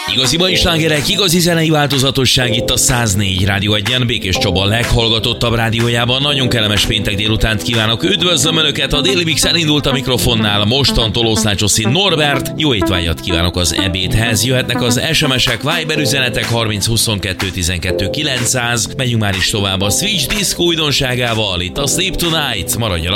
Igazi mai slágerek, igazi zenei változatosság itt a 104 Rádió 1-en, Békés Csaba leghallgatottabb rádiójában. Nagyon kellemes péntek délutánt kívánok. Üdvözlöm Önöket, a Déli Mix elindult a mikrofonnál, mostantól Oszlácsoszi Norbert. Jó étvágyat kívánok az ebédhez. Jöhetnek az SMS-ek, Viber üzenetek 30 22 12 900. Megyünk már is tovább a Switch Disco újdonságával, itt a Sleep Tonight. Maradjanak